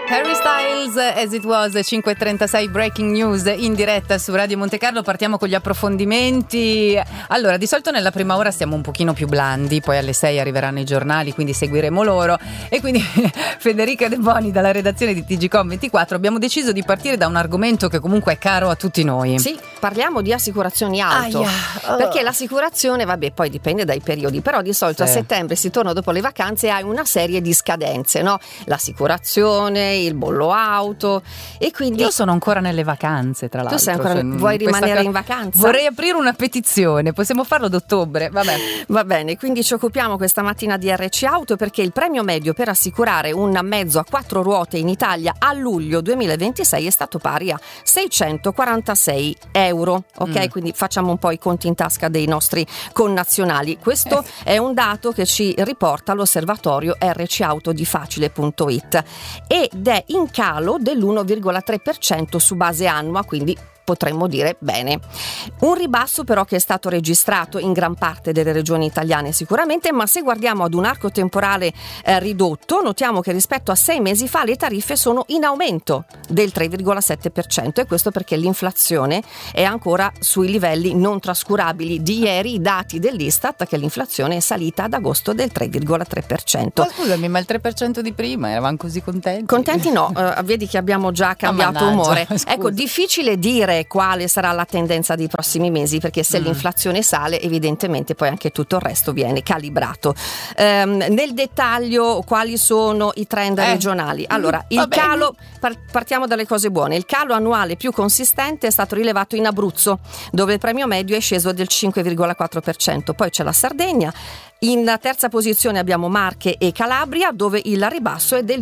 Harry Styles, As It Was, 5:36, breaking news in diretta su Radio Monte Carlo. Partiamo con gli approfondimenti. Allora, di solito nella prima ora siamo un pochino più blandi, poi alle 6 arriveranno i giornali, quindi seguiremo loro. E quindi Federica De Boni dalla redazione di TGcom24 abbiamo deciso di partire da un argomento che comunque è caro a tutti noi. Sì, parliamo di assicurazioni auto. Perché l'assicurazione, vabbè, poi dipende dai periodi, però di solito a settembre si torna dopo le vacanze e hai una serie di scadenze, no? L'assicurazione, il bollo auto, e quindi io sono ancora nelle vacanze, tra l'altro. Tu sei ancora, vuoi rimanere in vacanza? Vorrei aprire una petizione, possiamo farlo d'ottobre, vabbè. Va bene, quindi ci occupiamo questa mattina di RC Auto perché il premio medio per assicurare un mezzo a 4 ruote in Italia a luglio 2026 è stato pari a 646 euro, ok? Quindi facciamo un po' i conti in tasca dei nostri connazionali. Questo è un dato che ci riporta l'osservatorio RC Auto di Facile.it ed è in calo dell'1,3% su base annua, quindi potremmo dire bene. Un ribasso però che è stato registrato in gran parte delle regioni italiane sicuramente, ma se guardiamo ad un arco temporale ridotto, notiamo che rispetto a 6 mesi fa le tariffe sono in aumento del 3,7%, e questo perché l'inflazione è ancora sui livelli non trascurabili. Di ieri i dati dell'Istat che l'inflazione è salita ad agosto del 3,3%. Ma scusami, ma il 3% di prima eravamo così contenti? Contenti no, vedi che abbiamo già cambiato umore. Scusa. Ecco, difficile dire quale sarà la tendenza dei prossimi mesi, perché se l'inflazione sale evidentemente poi anche tutto il resto viene calibrato. Nel dettaglio quali sono i trend regionali? Allora, il calo, partiamo dalle cose buone. Il calo annuale più consistente è stato rilevato in Abruzzo, dove il premio medio è sceso del 5,4%. Poi c'è la Sardegna. In terza posizione abbiamo Marche e Calabria, dove il ribasso è del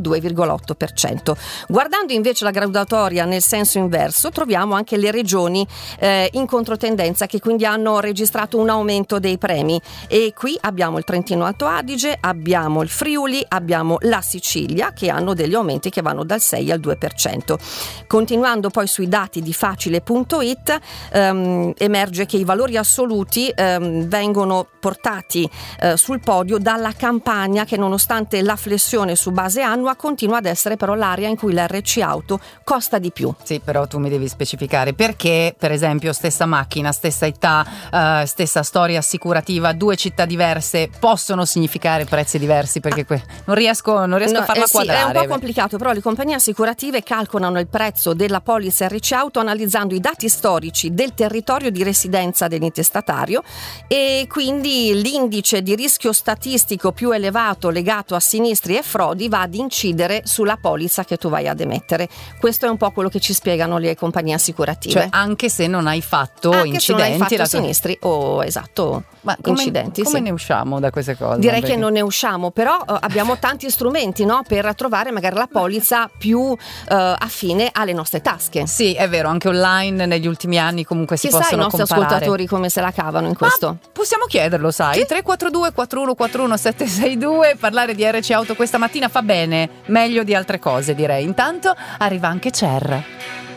2,8%. Guardando invece la graduatoria nel senso inverso, troviamo anche le regioni in controtendenza, che quindi hanno registrato un aumento dei premi, e qui abbiamo il Trentino Alto Adige, abbiamo il Friuli, abbiamo la Sicilia, che hanno degli aumenti che vanno dal 6 al 2%. Continuando poi sui dati di Facile.it, emerge che i valori assoluti vengono portati sul podio dalla Campania, che nonostante la flessione su base annua continua ad essere però l'area in cui l'RC Auto costa di più. Sì, però tu mi devi specificare perché, per esempio, stessa macchina, stessa età, stessa storia assicurativa, due città diverse possono significare prezzi diversi, perché non riesco a farla quadrare. È un po' complicato, però le compagnie assicurative calcolano il prezzo della polizza RC Auto analizzando i dati storici del territorio di residenza dell'intestatario, e quindi l'indice di rischio statistico più elevato legato a sinistri e frodi va ad incidere sulla polizza che tu vai ad emettere. Questo è un po' quello che ci spiegano le compagnie assicurative. Cioè anche se non hai fatto incidenti, se non hai fatto sinistri incidenti. Come ne usciamo da queste cose? Direi che non ne usciamo, però abbiamo tanti strumenti, no, per trovare magari la polizza più affine alle nostre tasche. Sì, è vero, anche online negli ultimi anni comunque si possono comparare. Chissà i nostri ascoltatori come se la cavano in questo. Possiamo chiederlo, sai? Sì. 342 4141 762. Parlare di RC Auto questa mattina fa bene, meglio di altre cose direi. Intanto arriva anche Cher.